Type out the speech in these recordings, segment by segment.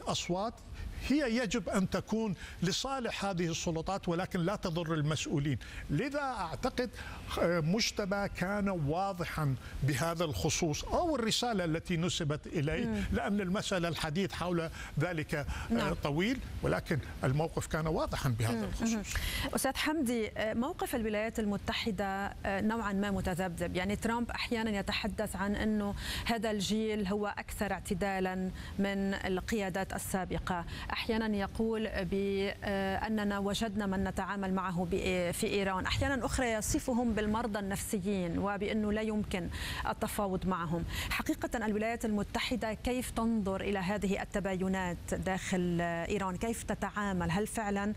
الأصوات هي يجب أن تكون لصالح هذه السلطات ولكن لا تضر المسؤولين. لذا أعتقد مجتبى كان واضحا بهذا الخصوص، أو الرسالة التي نسبت إليه، لأن المسألة الحديث حول ذلك طويل، ولكن الموقف كان واضحا بهذا الخصوص. أستاذ حمدي، موقف الولايات المتحدة نوعا ما متذبذب، يعني ترامب أحيانا يتحدث عن أنه هذا الجيل هو أكثر اعتدالا من القيادات السابقة، أحيانا يقول بأننا وجدنا من نتعامل معه في إيران، أحيانا أخرى يصفهم بالمرضى النفسيين وبأنه لا يمكن التفاوض معهم. حقيقة الولايات المتحدة كيف تنظر إلى هذه التباينات داخل إيران؟ كيف تتعامل؟ هل فعلا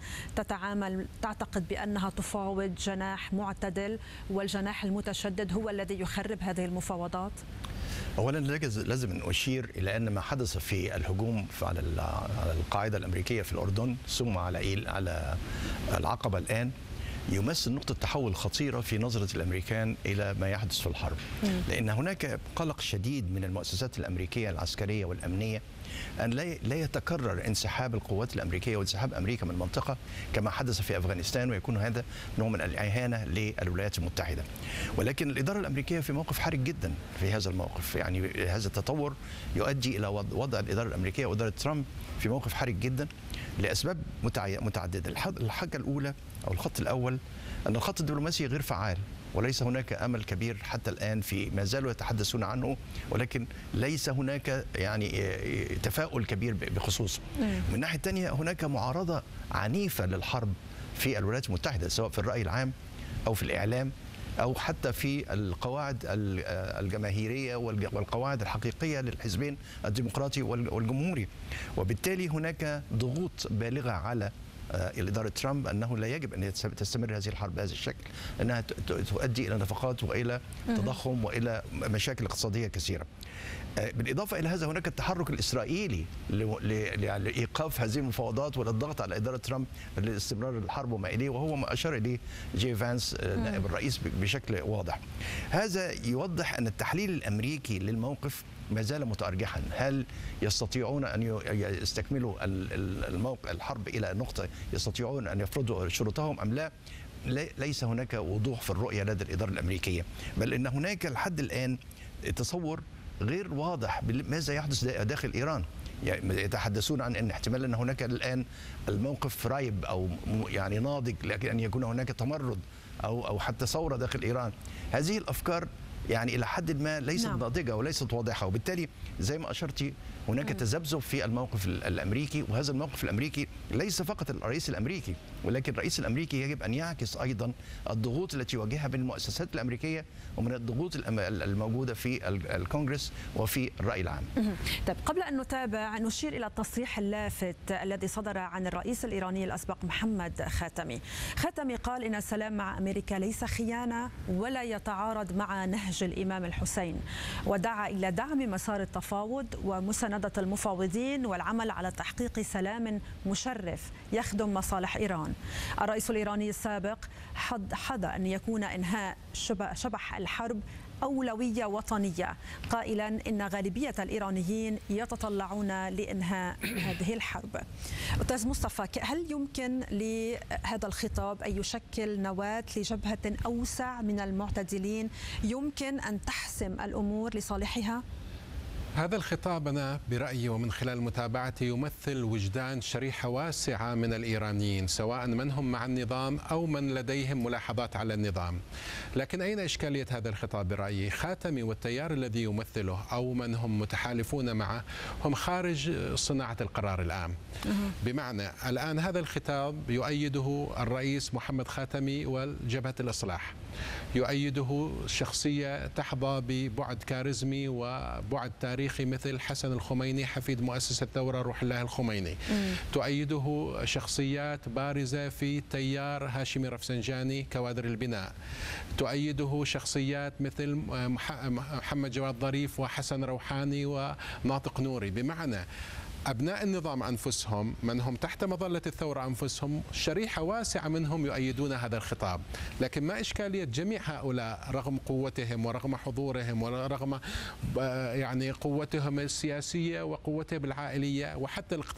تعتقد بأنها تفاوض جناح معتدل والجناح المتشدد هو الذي يخرب هذه المفاوضات؟ اولا لازم ان اشير الى ان ما حدث في الهجوم على القاعده الامريكيه في الاردن ثم على العقبه الان يمثل نقطة تحول خطيرة في نظرة الأمريكان إلى ما يحدث في الحرب، لأن هناك قلق شديد من المؤسسات الأمريكية العسكرية والأمنية أن لا يتكرر انسحاب القوات الأمريكية وانسحاب أمريكا من المنطقة كما حدث في أفغانستان، ويكون هذا نوع من الإهانة للولايات المتحدة. ولكن الإدارة الأمريكية في موقف حرج جدا في هذا الموقف، يعني هذا التطور يؤدي إلى وضع الإدارة الأمريكية وإدارة ترامب في موقف حرج جدا لأسباب متعددة. الحاجة الأولى أو الخط الأول أن الخط الدبلوماسي غير فعال، وليس هناك أمل كبير حتى الآن في ما زالوا يتحدثون عنه، ولكن ليس هناك يعني تفاؤل كبير بخصوصه. من الناحية الثانية هناك معارضة عنيفة للحرب في الولايات المتحدة، سواء في الرأي العام أو في الإعلام أو حتى في القواعد الجماهيرية والقواعد الحقيقية للحزبين الديمقراطي والجمهوري. وبالتالي هناك ضغوط بالغة على الإدارة ترامب أنه لا يجب أن تستمر هذه الحرب بهذا الشكل، أنها تؤدي إلى نفقات وإلى تضخم وإلى مشاكل اقتصادية كثيرة. بالإضافة إلى هذا هناك التحرك الإسرائيلي لإيقاف هذه المفاوضات وللضغط على إدارة ترامب لاستمرار الحرب وما إليه، وهو ما أشار إليه جي فانس نائب الرئيس بشكل واضح. هذا يوضح أن التحليل الأمريكي للموقف ما زال متأرجحا. هل يستطيعون أن يستكملوا الحرب إلى نقطة يستطيعون أن يفرضوا شروطهم أم لا؟ ليس هناك وضوح في الرؤية لدى الإدارة الأمريكية، بل إن هناك لحد الآن تصور غير واضح بماذا يحدث داخل إيران. يعني يتحدثون عن أن احتمال أن هناك الآن الموقف رايب أو يعني ناضج، لكن أن يكون هناك تمرد أو حتى ثورة داخل إيران. هذه الأفكار يعني إلى حد ما ليست ناضجة وليست واضحة، وبالتالي زي ما أشرتي هناك تذبذب في الموقف الأمريكي. وهذا الموقف الأمريكي ليس فقط الرئيس الأمريكي، ولكن الرئيس الأمريكي يجب أن يعكس أيضا الضغوط التي يواجهها من المؤسسات الأمريكية ومن الضغوط الموجودة في الكونغرس وفي الرأي العام. طيب، قبل أن نتابع نشير إلى التصريح اللافت الذي صدر عن الرئيس الإيراني الأسبق محمد خاتمي. خاتمي قال إن السلام مع أمريكا ليس خيانة ولا يتعارض مع نهج الإمام الحسين، ودعا إلى دعم مسار التفاوض ومساندة المفاوضين والعمل على تحقيق سلام مشرف يخدم مصالح إيران. الرئيس الإيراني السابق حض أن يكون إنهاء شبح الحرب أولوية وطنية، قائلا إن غالبية الإيرانيين يتطلعون لإنهاء هذه الحرب. أستاذ مصطفى، هل يمكن لهذا الخطاب أن يشكل نواة لجبهة أوسع من المعتدلين يمكن أن تحسم الأمور لصالحها؟ هذا الخطاب أنا برأيي ومن خلال متابعتي يمثل وجدان شريحة واسعة من الإيرانيين، سواء من هم مع النظام أو من لديهم ملاحظات على النظام. لكن أين إشكالية هذا الخطاب برأيي؟ خاتمي والتيار الذي يمثله أو من هم متحالفون معه هم خارج صناعة القرار العام. بمعنى الآن هذا الخطاب يؤيده الرئيس محمد خاتمي والجبهة الإصلاح، يؤيده شخصية تحظى ببعد كاريزمي وبعد تاريخي مثل حسن الخميني حفيد مؤسس الثورة روح الله الخميني، تؤيده شخصيات بارزة في تيار هاشمي رفسنجاني كوادر البناء، تؤيده شخصيات مثل محمد جواد ظريف وحسن روحاني وناطق نوري. بمعنى أبناء النظام أنفسهم من هم تحت مظلة الثورة أنفسهم شريحة واسعة منهم يؤيدون هذا الخطاب. لكن ما إشكالية جميع هؤلاء رغم قوتهم ورغم حضورهم ورغم يعني قوتهم السياسية وقوتهم العائلية وحتى